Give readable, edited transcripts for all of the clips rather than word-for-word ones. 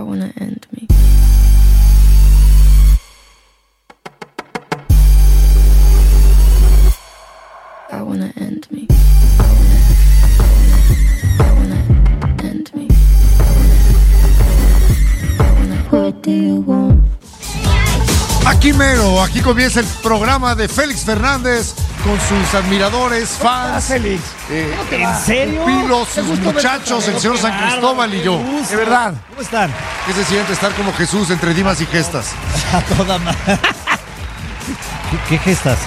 wanna end me. I wanna end me. I wanna end me. What do you want? Aquí mero, aquí comienza el programa de Félix Fernández con sus admiradores, fans. Félix. ¿En serio? Pilos, sus muchachos, el señor San Cristóbal y yo. De verdad. ¿Cómo están? ¿Qué se siente estar como Jesús entre dimas y gestas? A toda madre. ¿Qué gestas?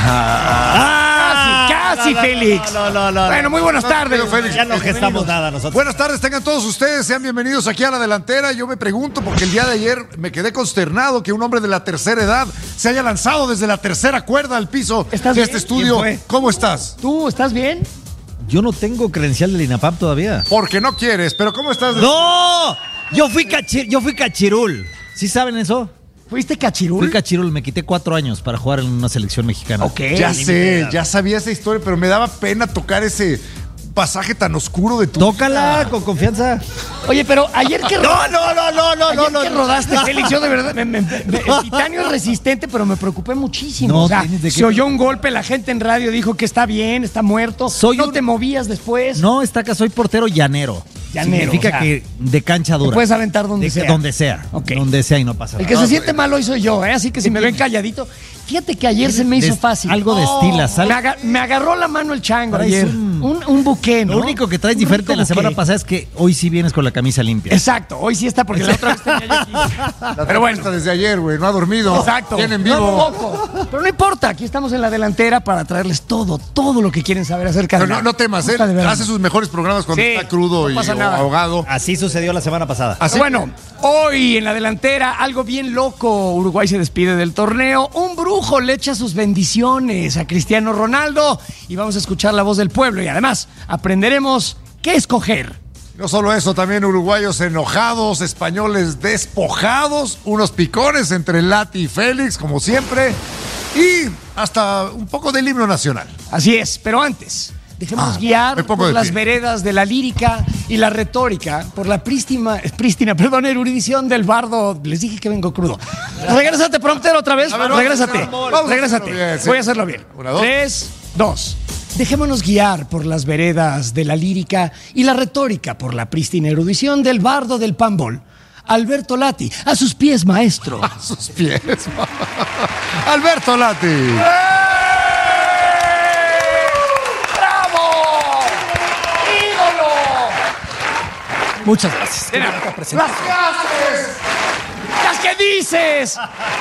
Casi, Félix. No. Bueno, muy buenas tardes. Félix. Ya no gestamos nada nosotros. Buenas tardes, tengan todos ustedes, sean bienvenidos aquí a La Delantera. Yo me pregunto, porque el día de ayer me quedé consternado que un hombre de la tercera edad se haya lanzado desde la tercera cuerda al piso ¿Estás de bien? este estudio. ¿Quién fue? ¿Cómo estás? ¿Tú estás bien? Yo no tengo credencial del INAPAP todavía. Porque no quieres, pero ¿cómo estás? ¡No! Yo fui cachirul. ¿Sí saben eso? ¿Fuiste cachirul? Fui cachirul, me quité 4 años para jugar en una selección mexicana. Ok. Ya sé, ya sabía esa historia, pero me daba pena tocar ese pasaje tan oscuro de tu Tócala vida. con confianza. Oye, pero ayer que No. que rodaste, Félix, yo de verdad, el titanio es resistente, pero me preocupé muchísimo. No, o sea, tienes de qué- se oyó un golpe, la gente en radio dijo que está bien, está muerto. No te movías después. No, soy portero llanero. Llanero, Significa o sea, que de cancha dura. te puedes aventar donde sea. Donde sea. Ok. Donde sea y no pasa El nada. que se siente mal hoy soy yo, ¿eh? Así que si me ven calladito, fíjate que ayer se me hizo fácil. Algo destilas. Me agarró la mano el chango Traes ayer. Un buque, ¿no? Lo único que traes Un diferente de la rico semana buque. pasada es que hoy sí vienes con la camisa limpia. Exacto, hoy sí está porque la otra vez tenía yo aquí. Pero bueno, está desde ayer, güey, no ha dormido. Exacto. Tienen No, vivo. poco. Pero no importa, aquí estamos en la delantera para traerles todo lo que quieren saber acerca de Pero no temas, Gusta de verano. hace sus mejores programas cuando Sí, está crudo no y pasa nada. ahogado. Así sucedió la semana pasada. Así Bueno, hoy en la delantera, algo bien loco. Uruguay se despide del torneo. Un brujo le echa sus bendiciones a Cristiano Ronaldo y vamos a escuchar la voz del pueblo y además aprenderemos qué escoger. No solo eso, también uruguayos enojados, españoles despojados, unos picones entre Lati y Félix, como siempre, y hasta un poco del himno nacional. Así es, pero antes, dejémonos guiar me pongo por de las pie. veredas de la lírica y la retórica, por la prístina, erudición del bardo. Les dije que vengo crudo. Regrésate, prompter, otra vez. A ver, Regrésate. vamos a Regrésate. hacerlo bien, sí. Voy a hacerlo bien. 1, 2. 3, 2. Dejémonos guiar por las veredas de la lírica y la retórica, por la prístina erudición del bardo del pambol. Alberto Lati, a sus pies, maestro. A sus pies. Alberto Lati. ¡Bravo! ¡Ídolo! Muchas gracias. ¡Las que haces! ¡Las que dices!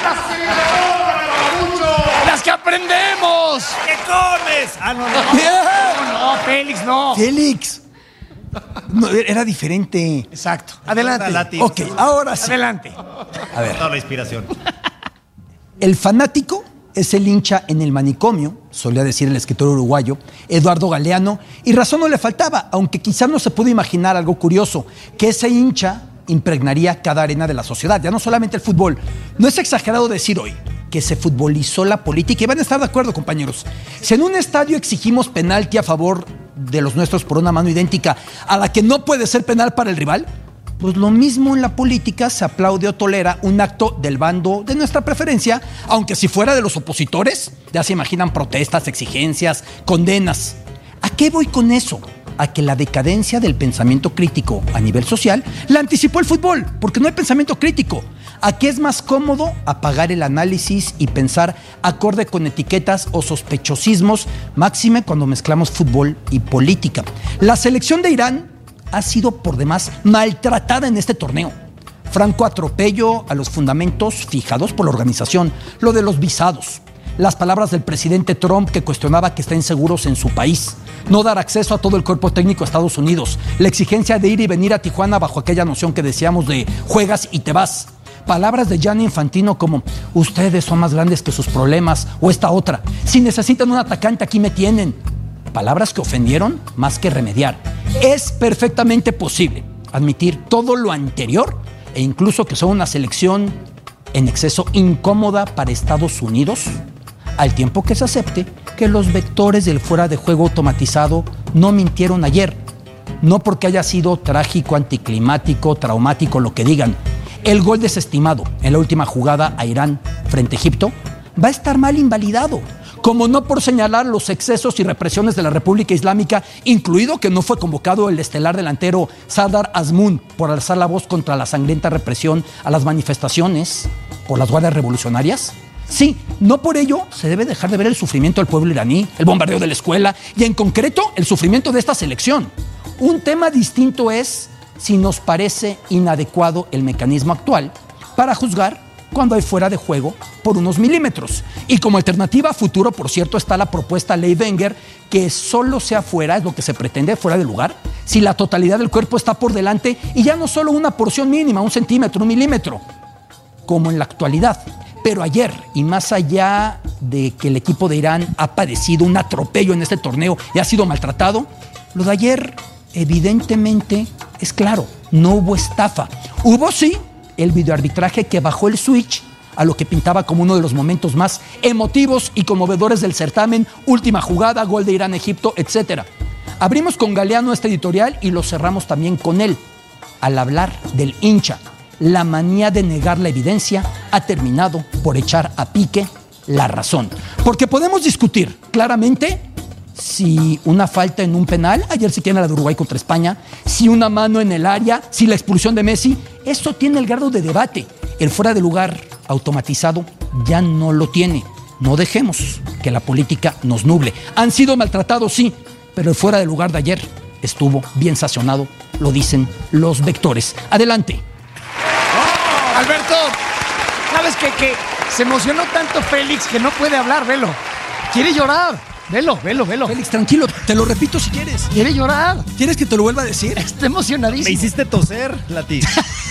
¡Las que aprendemos! ¿Qué comes? Ah, no. No, Félix, no. Félix. No, era diferente. Exacto. Adelante. Lati. Ok, ahora sí. Adelante. A ver, Toda la inspiración. el fanático es el hincha en el manicomio, solía decir el escritor uruguayo Eduardo Galeano, y razón no le faltaba, aunque quizás no se pudo imaginar algo curioso, que ese hincha impregnaría cada arena de la sociedad, ya no solamente el fútbol. No es exagerado decir hoy que se futbolizó la política, y van a estar de acuerdo, compañeros. Si en un estadio exigimos penalti a favor de los nuestros por una mano idéntica a la que no puede ser penal para el rival, pues lo mismo en la política se aplaude o tolera un acto del bando de nuestra preferencia, aunque si fuera de los opositores, ya se imaginan protestas, exigencias, condenas. ¿A qué voy con eso? A que la decadencia del pensamiento crítico a nivel social la anticipó el fútbol, porque no hay pensamiento crítico. ¿A qué es más cómodo apagar el análisis y pensar acorde con etiquetas o sospechosismos, máxime cuando mezclamos fútbol y política? La selección de Irán ha sido por demás maltratada en este torneo. Franco atropello a los fundamentos fijados por la organización, lo de los visados, las palabras del presidente Trump que cuestionaba que estén seguros en su país, no dar acceso a todo el cuerpo técnico a Estados Unidos, la exigencia de ir y venir a Tijuana bajo aquella noción que decíamos de juegas y te vas, palabras de Gianni Infantino como ustedes son más grandes que sus problemas, o esta otra, si necesitan un atacante aquí me tienen. Palabras que ofendieron más que remediar. Es perfectamente posible admitir todo lo anterior e incluso que son una selección en exceso incómoda para Estados Unidos, al tiempo que se acepte que los vectores del fuera de juego automatizado no mintieron ayer. No porque haya sido trágico, anticlimático, traumático, lo que digan, El gol desestimado en la última jugada a Irán frente a Egipto va a estar mal invalidado. Como no por señalar los excesos y represiones de la República Islámica, incluido que no fue convocado el estelar delantero Sardar Azmoun por alzar la voz contra la sangrienta represión a las manifestaciones por las guardias revolucionarias. Sí, no por ello se debe dejar de ver el sufrimiento del pueblo iraní, el bombardeo de la escuela y en concreto el sufrimiento de esta selección. Un tema distinto es si nos parece inadecuado el mecanismo actual para juzgar cuando hay fuera de juego por unos milímetros. Y como alternativa a futuro, por cierto, está la propuesta Ley Wenger, que solo sea fuera, es lo que se pretende, fuera de lugar, si la totalidad del cuerpo está por delante y ya no solo una porción mínima, 1 centímetro, 1 milímetro, como en la actualidad. Pero ayer, y más allá de que el equipo de Irán ha padecido un atropello en este torneo y ha sido maltratado, lo de ayer evidentemente es claro, no hubo estafa. Hubo sí el videoarbitraje que bajó el switch a lo que pintaba como uno de los momentos más emotivos y conmovedores del certamen, última jugada, gol de Irán-Egipto, etc. Abrimos con Galeano este editorial y lo cerramos también con él. Al hablar del hincha, la manía de negar la evidencia ha terminado por echar a pique la razón. Porque podemos discutir claramente si una falta en un penal, ayer sí tiene la de Uruguay contra España, si una mano en el área, si la expulsión de Messi, eso tiene el grado de debate. El fuera de lugar automatizado ya no lo tiene. No dejemos que la política nos nuble. Han sido maltratados, sí, pero el fuera de lugar de ayer estuvo bien sancionado, lo dicen los vectores. Adelante. Alberto, ¿sabes qué? Que se emocionó tanto Félix que no puede hablar, velo. Quiere llorar. Velo. Félix, tranquilo, te lo repito si quieres. Quiere llorar. ¿Quieres que te lo vuelva a decir? Está emocionadísimo. Me hiciste toser, Lati.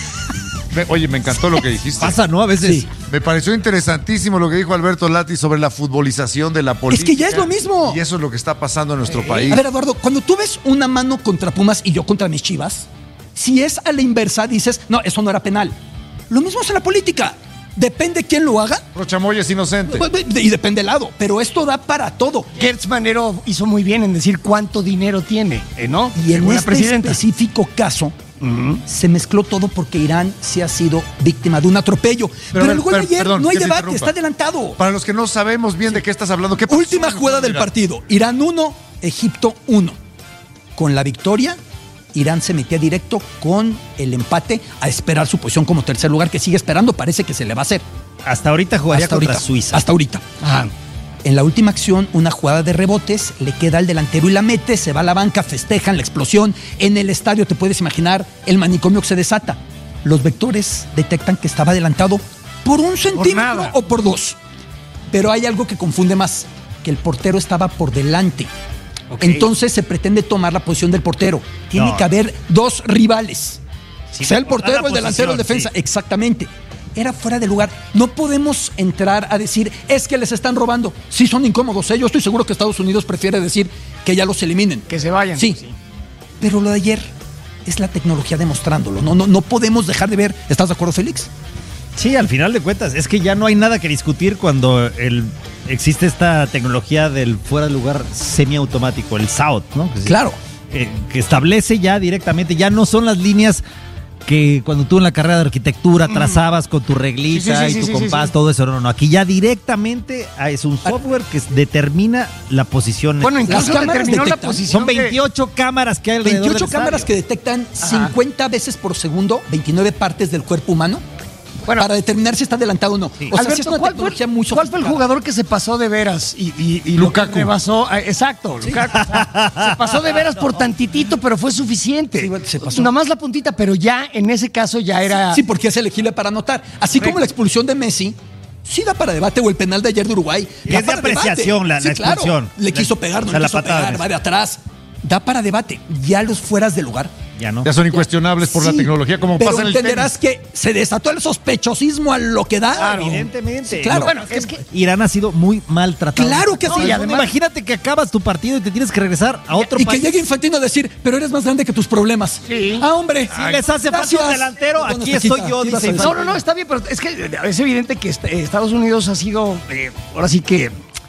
Oye, me encantó lo que dijiste. Pasa, ¿no? A veces. Sí. Me pareció interesantísimo lo que dijo Alberto Lati sobre la futbolización de la política. Es que ya es lo mismo. Y eso es lo que está pasando en nuestro país. A ver, Eduardo, cuando tú ves una mano contra Pumas y yo contra mis Chivas, si es a la inversa, dices, no, eso no era penal. Lo mismo es en la política. Depende quién lo haga. Rochamoya es inocente. Y depende del lado. Pero esto da para todo. Gertz Manero hizo muy bien en decir cuánto dinero tiene, ¿no? Y en Según la este presidenta. específico caso, se mezcló todo porque Irán se ha sido víctima de un atropello. Pero el gol de ayer perdón, no hay que te debate, interrumpa. está adelantado. Para los que no sabemos bien de qué estás hablando, ¿qué pasó? Última jugada del partido. Irán 1, Egipto 1. Con la victoria, Irán se metía directo con el empate a esperar su posición como tercer lugar, que sigue esperando, parece que se le va a hacer. Hasta ahorita jugaría Hasta contra ahorita. Suiza. Hasta ahorita. Ajá. En la última acción, una jugada de rebotes, le queda al delantero y la mete, se va a la banca, festejan la explosión. En el estadio, te puedes imaginar, el manicomio que se desata. Los vectores detectan que estaba adelantado por 1 centímetro nada. o por 2. Pero hay algo que confunde más, que el portero estaba por delante. Ok. Entonces se pretende tomar la posición del portero. Tiene No. que haber 2 rivales. Sí, sea el por portero, cada el delantero, el posición, defensa. sí. Exactamente. Era fuera de lugar. No podemos entrar a decir, es que les están robando. Sí son incómodos. Yo estoy seguro que Estados Unidos prefiere decir que ya los eliminen. Que se vayan. Sí. Pero lo de ayer es la tecnología demostrándolo. No podemos dejar de ver. ¿Estás de acuerdo, Félix? Sí, al final de cuentas, es que ya no hay nada que discutir cuando existe esta tecnología del fuera de lugar semiautomático, el SAUT, ¿no? Claro. Que establece ya directamente, ya no son las líneas que cuando tú en la carrera de arquitectura trazabas con tu reglita Sí, sí, y tu sí, compás, sí. todo eso. No, aquí ya directamente es un software que determina la posición. Bueno, incluso Las cámaras determinó la detectan. posición. Son 28 cámaras que hay alrededor 28 del cámaras que estadio. detectan 50 veces por segundo 29 partes del cuerpo humano Bueno, para determinar si está adelantado o no. Sí. O sea, sí Alberto, es una ¿cuál tecnología fue, muy cuál fue el sofisticada. jugador que se pasó de veras? Y Lukaku. Rebasó, exacto, Lukaku. O sea, se pasó de veras por tantitito, pero fue suficiente. Sí, bueno, se pasó. Nomás la puntita, pero ya en ese caso ya era... Sí, porque es elegible para anotar. Así como la expulsión de Messi, sí da para debate, o el penal de ayer de Uruguay. Y da es de para debate. apreciación la Claro. expulsión. Le quiso pegar, no O sea, le la quiso patada pegar, de va de atrás. Da para debate. Ya los fueras de lugar. Ya no. Ya son incuestionables por la Sí, tecnología, como pero pasa en el entenderás tenis. que se desató el sospechosismo a lo que da. Claro. Evidentemente. Sí, claro. Bueno, es que... Irán ha sido muy maltratado. Claro que sí. Y además- imagínate que acabas tu partido y te tienes que regresar a otro Y que país. llegue Infantino a decir, pero eres más grande que tus problemas. Sí. Ah, hombre. Si les hace falta Gracias. un delantero, Bueno, aquí Fefita, estoy yo, ¿qué ibas a dice decir? No, está bien, pero es que es evidente que Estados Unidos ha sido, ahora sí que,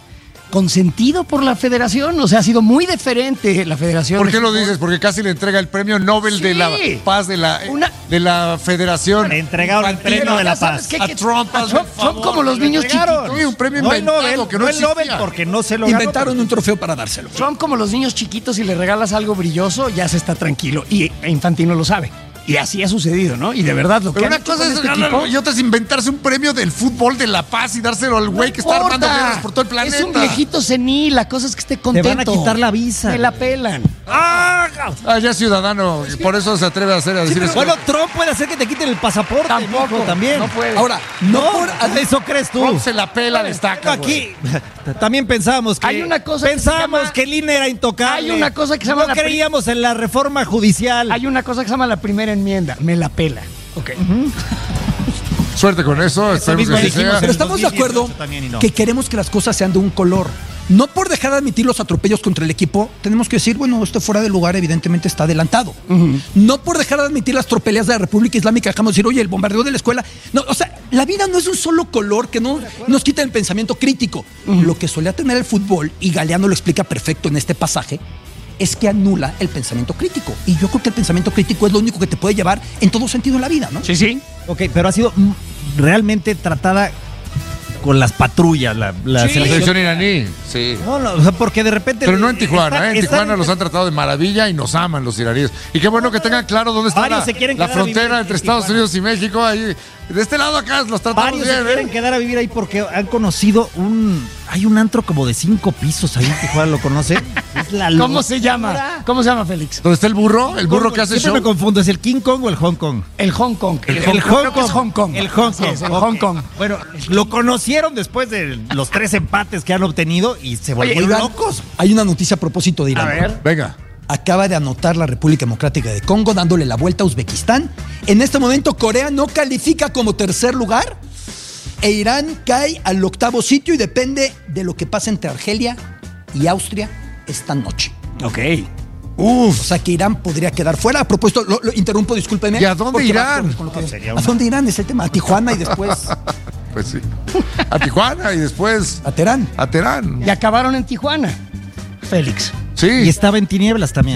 consentido por la federación, o sea, ha sido muy deferente la federación. ¿Por de qué lo fútbol. dices? Porque casi le entrega el premio Nobel de la Sí. Paz de la federación. Le entregaron el premio de la ¿Sabes paz. qué? A Que- Trump, hazme el Son favor, como los le niños entregaron. chiquitos. Sí, un premio No el inventado Nobel, que no el Nobel existía. porque no se lo ganó. Inventaron un trofeo para dárselo. Trump, como los niños chiquitos, si le regalas algo brilloso, ya se está tranquilo. Y Infantino lo sabe. Y así ha sucedido, ¿no? Y de verdad, lo que Pero han una hecho cosa con es este regalarlo equipo, y otra es inventarse un premio del fútbol de la paz y dárselo al güey que está armando importa. guerras por todo el planeta. Es un viejito senil, la cosa es que esté contento. van a quitar la visa. Se la pelan. Ah, ya es ciudadano, y por eso se atreve a decir eso. Bueno, Trump puede hacer que te quiten el pasaporte. Tampoco, mijo, también. no puede. Ahora, no, No, por... eso crees tú. Trump se la pela, destaca. Aquí también pensábamos que Hay una cosa que se pensábamos llama- que el INE era intocable. Hay una cosa que se llama no la pri- creíamos en la reforma judicial. Hay una cosa que se llama la primera enmienda. Me la pela. Ok. Suerte con eso, esperemos mismo que así dijimos sea. Pero en estamos de 2018 acuerdo también y no. que queremos que las cosas sean de un color. No por dejar de admitir los atropellos contra el equipo, tenemos que decir, bueno, esto fuera de lugar evidentemente está adelantado. No por dejar de admitir las tropelías de la República Islámica, dejamos decir, oye, el bombardeo de la escuela. No, o sea, la vida no es un solo color que no nos quita el pensamiento crítico. Lo que solía tener el fútbol, y Galeano lo explica perfecto en este pasaje, es que anula el pensamiento crítico. Y yo creo que el pensamiento crítico es lo único que te puede llevar en todo sentido en la vida, ¿no? Sí, sí. Ok, pero ha sido realmente tratada con las patrullas la Sí, la selección. selección iraní, sí. No, o sea, porque de repente. Pero no en Tijuana, están- En Tijuana están- los han tratado de maravilla y nos aman los iraníes. Y qué bueno que tengan claro dónde está Varios la, se quieren la quedar a vivir frontera en entre Estados Tijuana. Unidos y México. Ahí, de este lado acá los tratamos Varios se bien, quieren quedar a vivir ahí porque han conocido hay un antro como de 5 pisos ahí en Tijuana, ¿lo conoce? Es la ¿Cómo se llama? ¿Cómo se llama, Félix? ¿Dónde está el burro? El burro que hace Siempre show. me confundo, ¿es el King Kong o el Hong Kong? El Hong Kong. El creo Hong que es Hong Kong. El Hong Así Kong. es, el Ok. Hong Kong. Bueno, lo conocieron después de los 3 empates que han obtenido y se volvieron Oigan, locos. hay una noticia a propósito de Irán. A ver. Venga. Acaba de anotar la República Democrática de Congo dándole la vuelta a Uzbekistán. En este momento Corea no califica como tercer lugar e Irán cae al 8º sitio y depende de lo que pase entre Argelia y Austria esta noche. Ok. O sea que Irán podría quedar fuera. A propósito, lo interrumpo, discúlpeme. ¿Y a dónde porque irán? va con lo que- Sería ¿A una- dónde irán? Es el tema. A Tijuana y después Pues sí. A Tijuana y después a Teherán. a Teherán. Y acabaron en Tijuana. Félix. Sí. Y estaba en tinieblas también.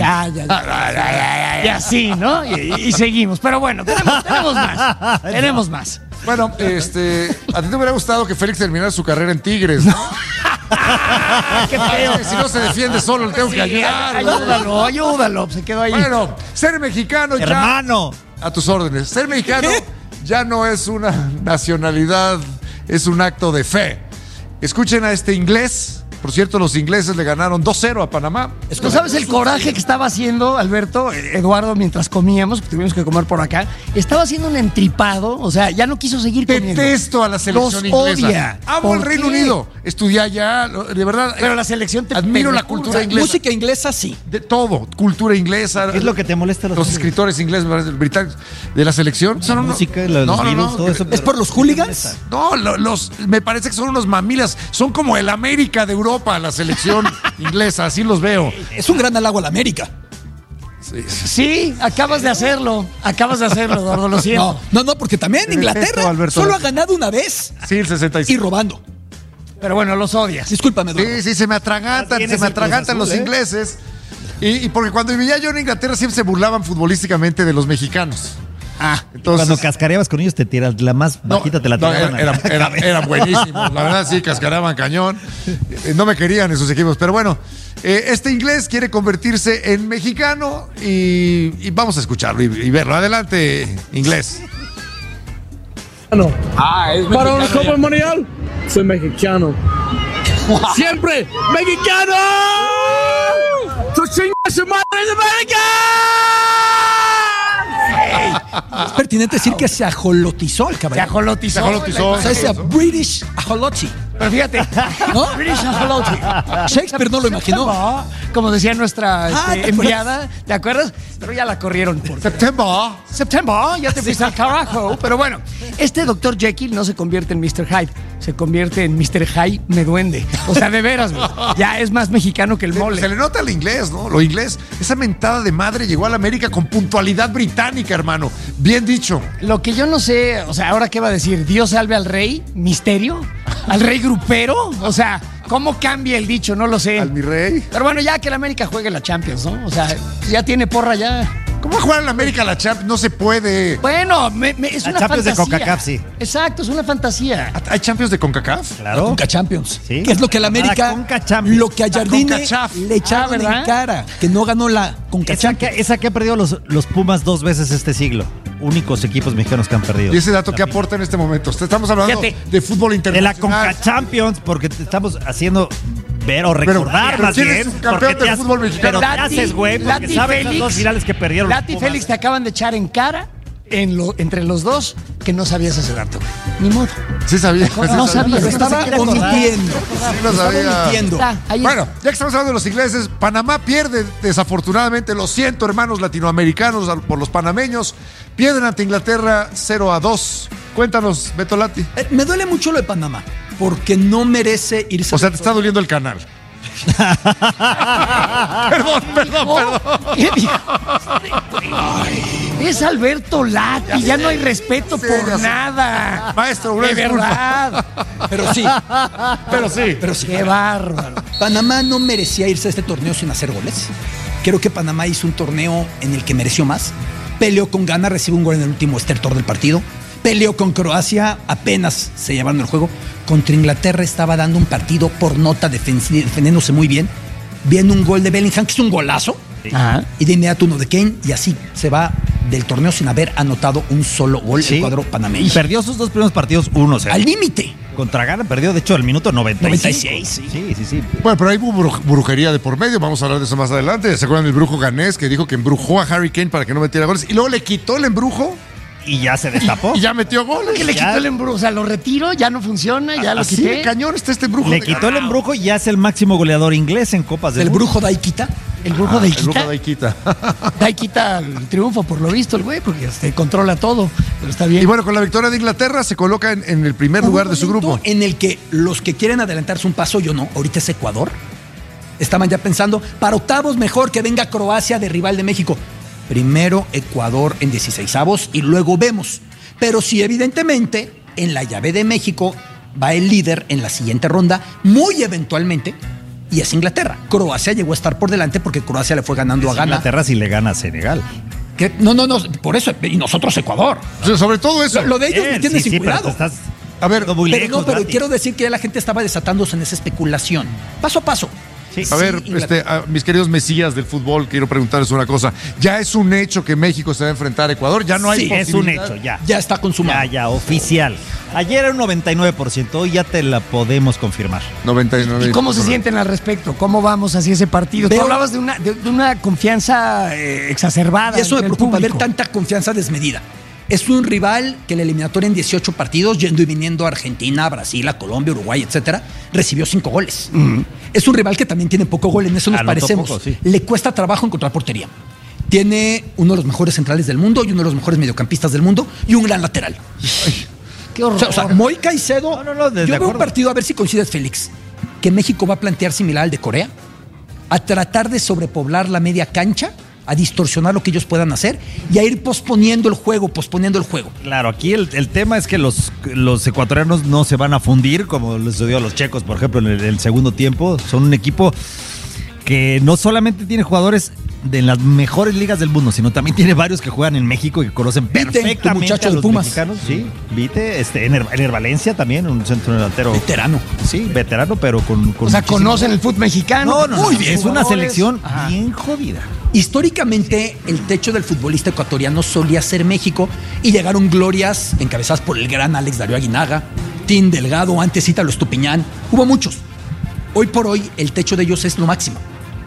Y así, ¿no? Y seguimos. Pero bueno, tenemos más. Tenemos más. Bueno, a ti te hubiera gustado que Félix terminara su carrera en Tigres, ¿no? Qué feo. Si no se defiende solo, le tengo que ayudar. Ayúdalo. Se quedó ahí. Bueno, ser mexicano ya. Hermano. A tus órdenes. Ser mexicano ya no es una nacionalidad, es un acto de fe. Escuchen a este inglés. Por cierto, los ingleses le ganaron 2-0 a Panamá. ¿Tú sabes el coraje que estaba haciendo, Alberto, Eduardo, mientras comíamos? Que tuvimos que comer por acá. Estaba haciendo un entripado, o sea, ya no quiso seguir comiendo. Detesto a la selección Los inglesa. odia. Amo el ¿Por Reino qué? Unido. Estudié allá, de verdad. Pero la selección te admiro la penetra. cultura inglesa. Música inglesa sí. De todo, cultura inglesa. ¿Qué es lo que te molesta a los Los hombres? escritores ingleses, británicos de la selección? Son unos- música, los Beatles, todo eso. ¿Es por los hooligans? No, me parece que son unos mamilas. Son como el América de Europa, la selección inglesa, así los veo. Es un gran halago a la América. Sí, acabas de hacerlo, Eduardo, lo siento. No, porque también Te Inglaterra detesto, Alberto. solo ha ganado una vez Sí, el y 65. robando. Pero bueno, los odias. Discúlpame, Eduardo. Sí, se me atragantan, Tienes el Cruz Azul, los ¿eh? ingleses. Y porque cuando vivía yo en Inglaterra siempre se burlaban futbolísticamente de los mexicanos. Entonces, Cuando cascareabas con ellos te tiras la más bajita, te la tiraban. eran buenísimos. La verdad, sí, cascareaban cañón. No me querían esos equipos. Pero bueno, este inglés quiere convertirse en mexicano y vamos a escucharlo y verlo. Adelante, inglés. Para una Copa Mundial, soy mexicano. ¡Siempre mexicano! ¡Tu chinga su madre de América! Es pertinente decir que se ajolotizó el Se caballero. ajolotizó. Se ajolotizó. O sea, es a British ajoloti. Pero fíjate, ¿No? British ajoloti. Shakespeare no lo imaginó. Como decía nuestra ¿te acuerdas? enviada, ¿te acuerdas? Pero ya la corrieron por September, ya te fuiste al carajo. Pero bueno, este Dr. Jekyll no se convierte en Mr. Hyde, se convierte en Mr. Hyde me duende. O sea, de veras, güey. Ya es más mexicano que el Se mole. le nota al inglés, ¿no? Lo inglés, esa mentada de madre llegó a la América con puntualidad británica, hermano. Bien dicho. Lo que yo no sé, o sea, ahora qué va a decir, Dios salve al rey, misterio, al rey grupero, o sea, ¿Cómo cambia el dicho? No lo sé. Al mi rey. Pero bueno, ya que el América juegue la Champions, ¿no? O sea, ya tiene porra ya. ¿Cómo va a jugar en la América la Champions? No se puede. Bueno, es La una Champions de fantasía. CONCACAF, sí. Exacto, es una fantasía. ¿Hay Champions de CONCACAF? Claro. Conca Champions. Sí. Que es lo que el América. La Conca Champions. Lo que a Jardine CONCACHAF. le echaron ¿verdad? en cara. Que no ganó la Conca Champions. Esa que ha perdido los Pumas 2 veces este siglo. Únicos equipos mexicanos que han perdido. ¿Y ese dato qué aporta en este momento? Estamos hablando Fíjate. de fútbol De la internacional. Conca Champions, porque te estamos haciendo ver o recordar pero más ¿quién es bien. un campeón porque del te fútbol mexicano? Pero te haces, güey, porque Lati sabes las Félix, dos finales que perdieron los Lati y Pumas. Félix te acaban de echar en cara entre los dos que no sabías ese dato. Ni modo. Sí sabía. No sabía. Lo estaba quiere acordar. omitiendo. Sí lo Lo estaba sabía. omitiendo. Está, ahí Bueno, está. ya que estamos hablando de los ingleses, Panamá pierde desafortunadamente, lo siento hermanos latinoamericanos por los panameños, pierden ante Inglaterra 0-2. Cuéntanos, Beto Lati. Me duele mucho lo de Panamá. Porque no merece irse. O sea, te está doliendo el canal. Perdón. ¿Qué dijo? Es Alberto Lati, ya no hay respeto Sí, por ya sé. nada. Maestro, una de disculpa. verdad. Pero sí. Pero sí. Qué bárbaro. Panamá no merecía irse a este torneo sin hacer goles. Creo que Panamá hizo un torneo en el que mereció más. Peleó con Ghana, recibe un gol en el último estertor del partido. Peleó con Croacia, apenas se llevaron el juego. Contra Inglaterra estaba dando un partido por nota, defendiéndose muy bien. Viene un gol de Bellingham, que es un golazo. Ajá. Y de inmediato uno de Kane, y así se va del torneo sin haber anotado un solo gol Sí. el cuadro panameño. Y perdió sus 2 primeros partidos 1-0. Al límite. Contra Ghana perdió, de hecho, al minuto 96. 96, Sí. Bueno, pero hay brujería de por medio, vamos a hablar de eso más adelante. ¿Se acuerdan del brujo ganés que dijo que embrujó a Harry Kane para que no metiera goles? Y luego le quitó el embrujo Y ya se destapó. y ya metió goles. Que le Ya. quitó el embrujo, o sea, lo retiro, ya no funciona, ya lo Así quité. de cañón está este embrujo. Le quitó el embrujo y ya es el máximo goleador inglés en Copas del El Mundo. brujo Daikita. El brujo de El brujo Iquita. de Iquita. De ahí quita el triunfo, por lo visto, el güey, porque controla todo. Pero está bien. Y bueno, con la victoria de Inglaterra se coloca en el primer lugar de su Hubo un grupo. momento en el que los que quieren adelantarse un paso, yo no, ahorita es Ecuador. Estaban ya pensando, para octavos mejor que venga Croacia de rival de México. Primero Ecuador en 16avos y luego vemos. Pero sí, evidentemente, en la llave de México va el líder en la siguiente ronda, muy eventualmente, y es Inglaterra. Croacia llegó a estar por delante porque Croacia le fue ganando a Ghana. Inglaterra si le gana a Senegal. No, por eso, y nosotros Ecuador. O sea, sobre todo eso. Lo de ellos me tiene sin pero cuidado. tú estás A ver, muy Pero lejos, no, pero Lati. quiero decir que ya la gente estaba desatándose en esa especulación. Paso a paso. Sí. A ver, Inglaterra. a mis queridos mesías del fútbol, quiero preguntarles una cosa. ¿Ya es un hecho que México se va a enfrentar a Ecuador? ¿Ya no hay Sí, Es un posibilidad? hecho, ya. Ya está consumado. Ya, oficial. Ayer era un 99%, hoy ya te la podemos confirmar. 99. ¿Y cómo se sienten al respecto? ¿Cómo vamos hacia ese partido? Tú Veo- hablabas de una confianza exacerbada. Y eso me entre el preocupa, ver público. tanta confianza desmedida. Es un rival que la eliminatoria en 18 partidos, yendo y viniendo a Argentina, a Brasil, a Colombia, Uruguay, etcétera, recibió 5 goles. Es un rival que también tiene poco gol, en eso nos Anotó parecemos. poco, sí. Le cuesta trabajo encontrar portería. Tiene uno de los mejores centrales del mundo y uno de los mejores mediocampistas del mundo y un gran lateral. Qué horror. O sea, Moy Caicedo. No, de yo veo un acuerdo. partido, a ver si coincides, Félix, que México va a plantear similar al de Corea, a tratar de sobrepoblar la media cancha, a distorsionar lo que ellos puedan hacer y a ir posponiendo el juego. Claro, aquí el tema es que los ecuatorianos no se van a fundir como les sucedió a los checos, por ejemplo, en el segundo tiempo. Son un equipo que no solamente tiene jugadores de las mejores ligas del mundo, sino también tiene varios que juegan en México y que conocen Vite, tu perfectamente muchacho a de los Pumas. mexicanos. Sí, Vite, Ener Valencia también, un centro delantero. Veterano. Sí, veterano, pero con O sea, muchísimo- conocen el fútbol mexicano. No, Muy bien, es una jugadores. selección Ajá. bien jodida. Históricamente, el techo del futbolista ecuatoriano solía ser México y llegaron glorias encabezadas por el gran Alex Darío Aguinaga, Tim Delgado, antes Ítalo Estupiñán. Hubo muchos. Hoy por hoy, el techo de ellos es lo máximo.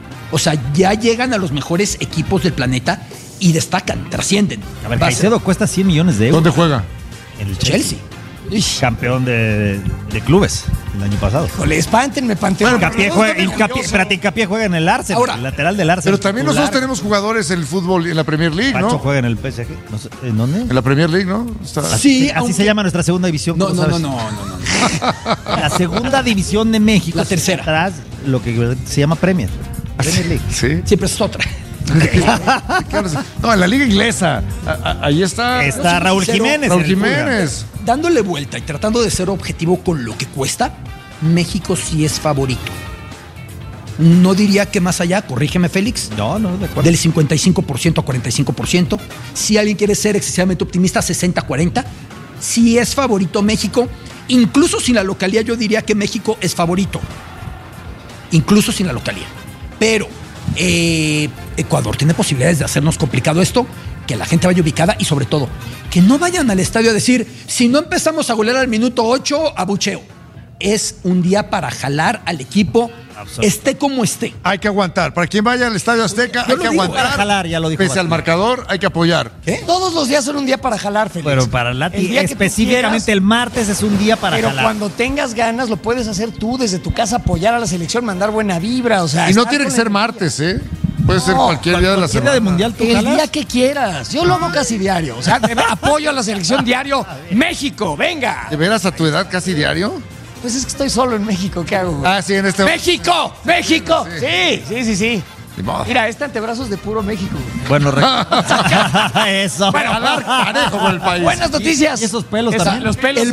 O sea, ya llegan a los mejores equipos del planeta y destacan, trascienden. A ver, Va a ser Caicedo cuesta 100 millones de euros. ¿Dónde juega? En el Chelsea. Campeón de clubes el año pasado. Híjole, espántenme, Panteón. Hincapié juega, Hincapié juega en el Arsenal, Ahora, el lateral del Arsenal. Pero también titular. nosotros tenemos jugadores en el fútbol, en la Premier League, Pacho ¿no? juega en el PSG. No sé, ¿en dónde? En la Premier League, ¿no? Está- Sí, Así aunque- se llama nuestra segunda división. No, ¿cómo no, sabes? no. La segunda división de México. La tercera. Atrás, lo que se llama Premier League. Sí. Siempre es otra. ¿Qué hablas? No, en la liga inglesa. Ahí está. Está soy Raúl sincero, Jiménez. Raúl en el Fulham. Jiménez. Dándole vuelta y tratando de ser objetivo con lo que cuesta, México sí es favorito. No diría que más allá, corrígeme Félix, No, de acuerdo. del 55% a 45%. Si alguien quiere ser excesivamente optimista, 60-40. Si es favorito México, incluso sin la localía, yo diría que México es favorito. Incluso sin la localía. Pero Ecuador tiene posibilidades de hacernos complicado esto, que la gente vaya ubicada y sobre todo, que no vayan al estadio a decir, si no empezamos a golear al minuto 8, abucheo. Es un día para jalar al equipo, esté como esté. Hay que aguantar. Para quien vaya al Estadio Azteca, hay que aguantar. Para jalar, ya lo dijo Pese al Batín. marcador, hay que apoyar. Todos los días son un día para jalar, Félix. Pero para El Lati, día que tú específicamente quieras, el martes es un día para pero jalar. cuando tengas ganas lo puedes hacer tú desde tu casa, apoyar a la selección, mandar buena vibra, o sea. Y no estar tiene que con ser la martes, ¿eh? Puede ser cualquier día de la Cualquier semana. día de mundial tú el jalas. día que quieras. Yo lo hago casi diario. O sea, apoyo a la selección diario. México, venga. ¿De veras a tu edad casi diario? Pues es que estoy solo en México, ¿qué hago? güey? Ah, sí, en este... ¡México! ¡México! Sí. Ni modo. Mira, este antebrazo es de puro México. güey. Bueno, eso. Bueno, Jalar parejo con el país. buenas noticias. ¿Y esos pelos Esa, también? Los pelos.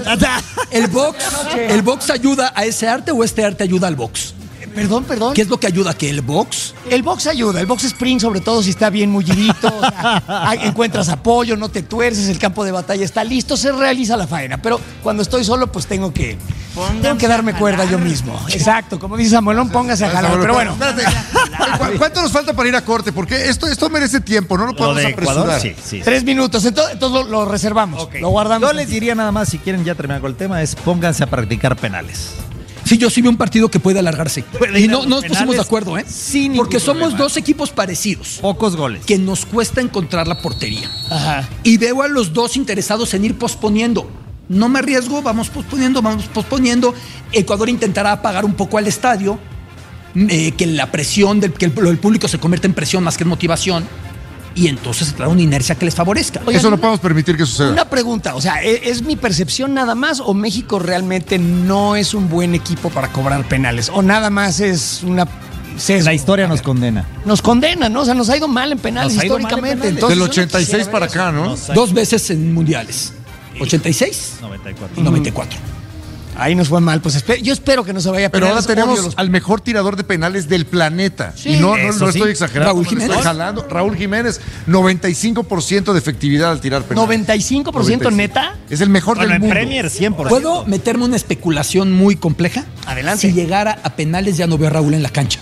¿El box ayuda a ese arte o este arte ayuda al box? Perdón. ¿Qué es lo que ayuda? ¿Que el box? El box ayuda, el box sprint, sobre todo si está bien mullidito, o sea, encuentras apoyo, no te tuerces, el campo de batalla está listo, se realiza la faena. Pero cuando estoy solo, pues tengo que darme cuerda yo mismo. Exacto, como dice Samuelón, póngase a jalar. Pero bueno, Espérate. ¿Cuánto nos falta para ir a corte? Porque esto merece tiempo, no lo Lo podemos de Ecuador, apresurar. sí. 3 minutos, entonces lo reservamos, Ok. lo guardamos. Yo les diría nada más, si quieren ya terminar con el tema, es pónganse a practicar penales. Sí, yo sí veo un partido que puede alargarse. Puede Y ir a no los nos pusimos penales de acuerdo, ¿eh? sin ningún Porque somos problema. dos equipos parecidos, Pocos goles. que nos cuesta encontrar la portería. Ajá. Y veo a los dos interesados en ir posponiendo. No me arriesgo, vamos posponiendo. Ecuador intentará apagar un poco al estadio, que la presión, que el público se convierta en presión más que en motivación, y entonces trae una inercia que les favorezca. Oigan, Eso no podemos permitir que suceda. Una pregunta, o sea, ¿es mi percepción nada más o México realmente no es un buen equipo para cobrar penales? ¿O nada más es una sesgo? La historia nos condena. Nos condena, ¿no? O sea, nos ha ido mal en penales Nos ha ido mal en históricamente. penales. Entonces, Del yo no 86 quisiera para ver acá, ¿no? 2 veces en mundiales. 86 94. y 94. eso. Ahí nos fue mal. Pues yo espero que no se vaya a Pero ahora penales. Odio tenemos los- al mejor tirador de penales del planeta. Sí, y no eso sí. estoy exagerando. Raúl no me estoy Jiménez. jalando. Raúl Jiménez, 95% de efectividad al tirar penales. 95% neta. Es el mejor Bueno, del en mundo. Premier 100%. ¿Puedo meterme una especulación muy compleja? Adelante. Si llegara a penales ya no veo a Raúl en la cancha.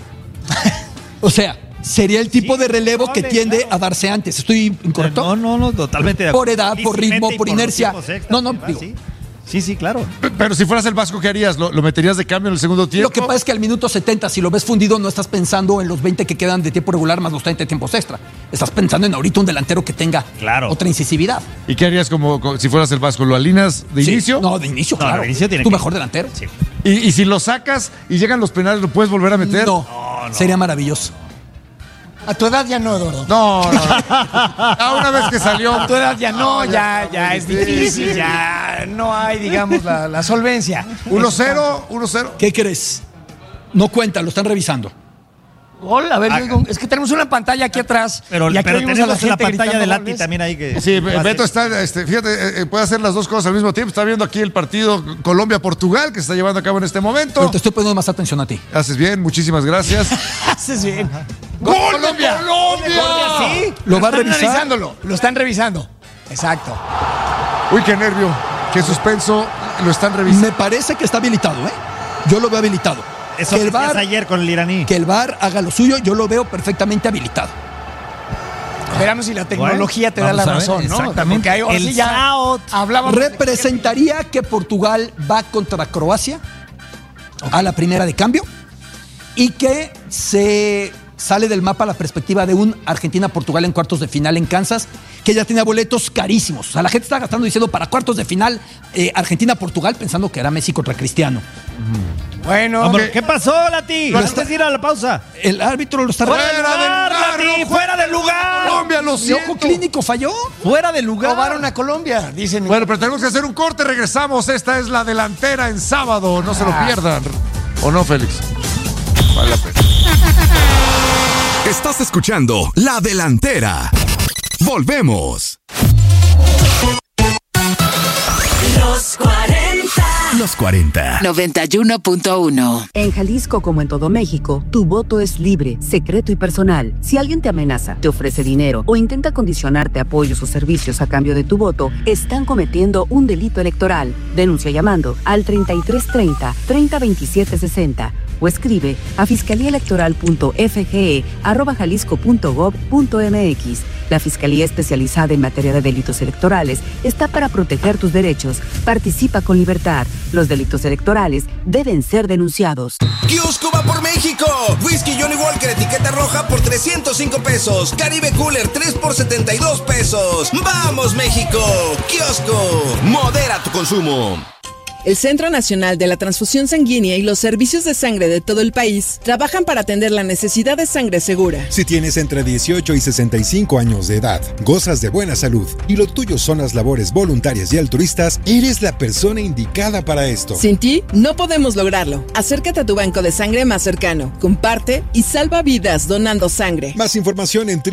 O sea, sería el tipo de relevo que tiende a darse antes. ¿Estoy incorrecto? No, totalmente de Por acuerdo. edad, por ritmo, Físicamente y por los inercia. tiempos extras, No, ¿verdad? digo. Sí, claro. Pero si fueras el Vasco, ¿qué harías? ¿Lo meterías de cambio en el segundo tiempo? Lo que pasa es que al minuto 70, si lo ves fundido, no estás pensando en los 20 que quedan de tiempo regular más los 30 de tiempos extra. Estás pensando en ahorita un delantero que tenga Claro. otra incisividad. ¿Y qué harías como si fueras el Vasco? ¿Lo alineas de Sí. inicio? No, de inicio, No, claro. de inicio tiene Tu que- mejor delantero. Sí. Y si lo sacas y llegan los penales, ¿lo puedes volver a meter? No, sería maravilloso. A tu edad ya no, Eduardo. No. Ya una vez que salió. A tu edad ya no, ya es difícil, ya no hay, digamos, la solvencia. 1-0. ¿Qué crees? No cuenta, lo están revisando. Gol, a ver, yo digo, es que tenemos una pantalla aquí atrás. Pero y aquí oímos a tenemos la gente pantalla gritando de Lati goles. también ahí que... Sí, Beto está, fíjate, puede hacer las dos cosas al mismo tiempo. Está viendo aquí el partido Colombia-Portugal que se está llevando a cabo en este momento. Pero te estoy poniendo más atención a ti. Haces bien, muchísimas gracias. Haces bien. ¡Gol de Colombia! Colombia! Sí, ¿Lo va a están revisar? analizándolo, lo están revisando. Exacto. Uy, qué nervio, qué suspenso. Lo están revisando. Me parece que está habilitado, ¿eh? Yo lo veo habilitado. Eso que el decías VAR, ayer con el iraní. que el VAR haga lo suyo, yo lo veo perfectamente habilitado. Veremos si la tecnología te da vamos la a ver, razón, ¿no? exactamente. Porque ahí ahora El sí ya Saut. hablábamos de- Representaría que Portugal va contra Croacia a la primera de cambio y que se sale del mapa la perspectiva de un Argentina-Portugal en cuartos de final en Kansas, que ya tenía boletos carísimos. O sea, la gente está gastando diciendo para cuartos de final Argentina-Portugal pensando que era Messi contra Cristiano. Bueno, Hombre, ¿qué pasó, Lati? Lo ¿No está- puedes ir a la pausa? El árbitro lo está ¡Fuera ¡Fuera del del lugar, lugar, Lati! no ¡Fuera del lugar! Colombia, lo Mi siento. ojo clínico falló. ¡Fuera del lugar! robaron a Colombia, dicen. Bueno, pero tenemos que hacer un corte, regresamos. Esta es la delantera en sábado, no se lo pierdan. ¿O no, Félix? Vale la pena. Estás escuchando La Delantera. Volvemos. Los 40. Los 40. 91.1. En Jalisco, como en todo México, tu voto es libre, secreto y personal. Si alguien te amenaza, te ofrece dinero o intenta condicionarte apoyos o servicios a cambio de tu voto, están cometiendo un delito electoral. Denuncia llamando al 3330 302760 o escribe a fiscaliaelectoral.fge@jalisco.gov.mx. La Fiscalía Especializada en Materia de Delitos Electorales está para proteger tus derechos. Participa con libertad. Los delitos electorales deben ser denunciados. Kiosco va por México. Whisky Johnny Walker etiqueta roja por 305 pesos. Caribe Cooler 3 por 72 pesos. ¡Vamos, México! Kiosco. Modera tu consumo. El Centro Nacional de la Transfusión Sanguínea y los servicios de sangre de todo el país trabajan para atender la necesidad de sangre segura. Si tienes entre 18 y 65 años de edad, gozas de buena salud y lo tuyo son las labores voluntarias y altruistas, eres la persona indicada para esto. Sin ti, no podemos lograrlo. Acércate a tu banco de sangre más cercano, comparte y salva vidas donando sangre. Más información en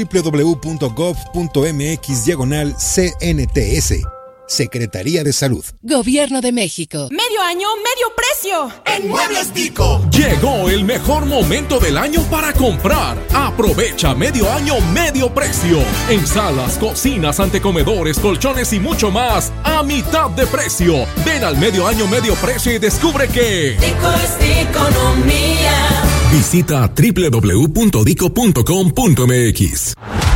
www.gov.mx/CNTS. Secretaría de Salud. Gobierno de México. Medio año, medio precio. En Muebles Dico. Llegó el mejor momento del año para comprar. Aprovecha medio año, medio precio. En salas, cocinas, antecomedores, colchones y mucho más a mitad de precio. Ven al medio año, medio precio y descubre que Dico es de economía. Visita www.dico.com.mx.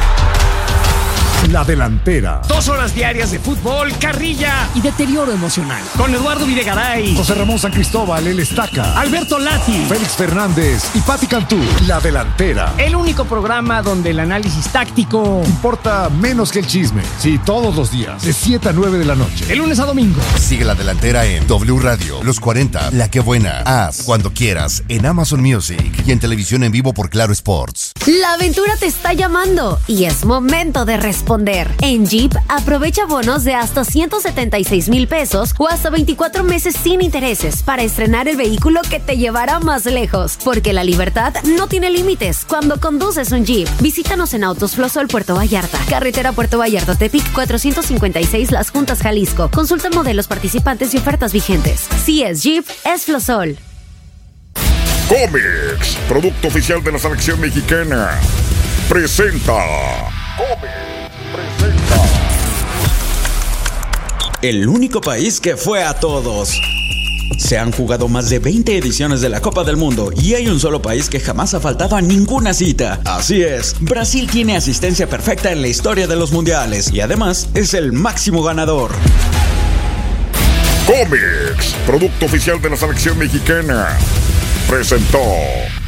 La Delantera. 2 horas diarias de fútbol, carrilla y deterioro emocional. Con Eduardo Videgaray, José Ramón San Cristóbal, el Estaca, Alberto Lati, Félix Fernández y Pati Cantú. La Delantera. El único programa donde el análisis táctico importa menos que el chisme. Sí, todos los días, de 7 a 9 de la noche. De lunes a domingo. Sigue La Delantera en W Radio, Los 40, La Que Buena, Haz, Cuando Quieras, en Amazon Music y en televisión en vivo por Claro Sports. La aventura te está llamando y es momento de responder. En Jeep, aprovecha bonos de hasta 176,000 pesos o hasta 24 meses sin intereses para estrenar el vehículo que te llevará más lejos. Porque la libertad no tiene límites cuando conduces un Jeep. Visítanos en Autos Flosol Puerto Vallarta, carretera Puerto Vallarta-Tepic 456 Las Juntas, Jalisco. Consulta modelos participantes y ofertas vigentes. Si es Jeep, es Flosol. Comex, producto oficial de la selección mexicana, presenta. El único país que fue a todos. Se han jugado más de 20 ediciones de la Copa del Mundo y hay un solo país que jamás ha faltado a ninguna cita. Así es, Brasil tiene asistencia perfecta en la historia de los mundiales y además es el máximo ganador. Comex, producto oficial de la selección mexicana, presentó.